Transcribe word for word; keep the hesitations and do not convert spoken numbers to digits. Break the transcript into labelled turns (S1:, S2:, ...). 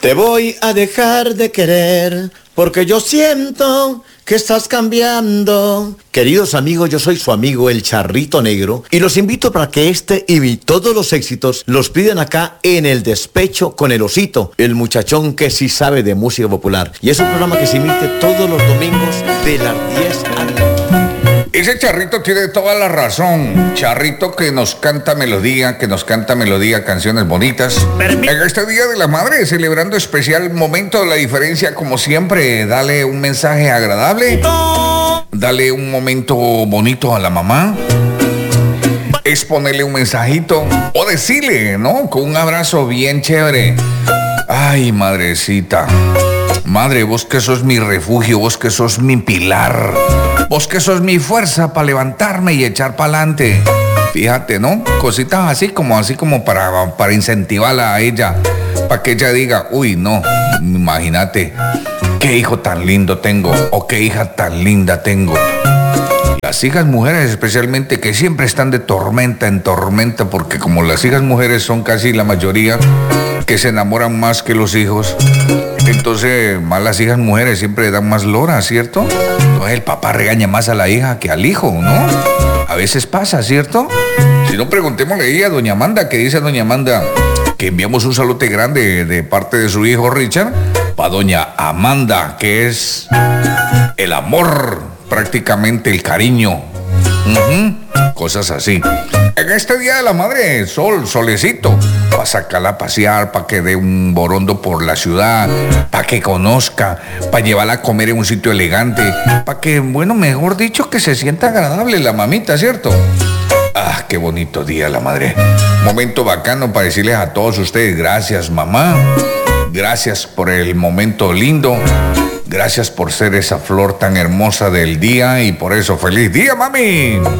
S1: Te voy a dejar de querer porque yo siento que estás cambiando. Queridos amigos, yo soy su amigo el Charrito Negro y los invito para que este y todos los éxitos los piden acá en El Despecho con el Osito, el muchachón que sí sabe de música popular. Y es un programa que se emite todos los domingos de las diez a las...
S2: Ese Charrito tiene toda la razón. Charrito que nos canta melodía, que nos canta melodía, canciones bonitas. En este Día de la Madre, celebrando especial momento de la diferencia, como siempre, dale un mensaje agradable, dale un momento bonito a la mamá, es ponerle un mensajito o decirle, ¿no? Con un abrazo bien chévere. Ay, madrecita. Madre, vos que sos mi refugio, vos que sos mi pilar, vos que sos mi fuerza para levantarme y echar para adelante. Fíjate, ¿no? Cositas así como así como para, para incentivarla a ella, para que ella diga, uy, no, imagínate, qué hijo tan lindo tengo, o qué hija tan linda tengo. Las hijas mujeres especialmente, que siempre están de tormenta en tormenta, porque como las hijas mujeres son casi la mayoría que se enamoran más que los hijos, entonces más las hijas mujeres siempre dan más lora, ¿cierto? Entonces el papá regaña más a la hija que al hijo, ¿no? A veces pasa, ¿cierto? Si no, preguntémosle ahí a doña Amanda, que dice doña Amanda que enviamos un saludo grande de parte de su hijo Richard para doña Amanda, que es el amor, prácticamente el cariño. Uh-huh. Cosas así. En este Día de la Madre, sol, solecito, para sacarla a pasear, para que dé un borondo por la ciudad, para que conozca, para llevarla a comer en un sitio elegante, para que, bueno, mejor dicho, que se sienta agradable la mamita, ¿cierto? Ah, qué bonito Día de la Madre. Momento bacano para decirles a todos ustedes, gracias mamá, gracias por el momento lindo, gracias por ser esa flor tan hermosa del día y por eso feliz día, mami.